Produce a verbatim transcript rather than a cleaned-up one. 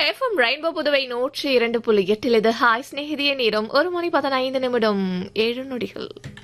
FM rainbow Puduvai நூற்றி இரண்டு புள்ளி எட்டில் இது ஹாய் ஸ்நேகிதிய நேரம் ஒரு மணி பதினைந்து நிமிடம் ஏழு நொடிகள்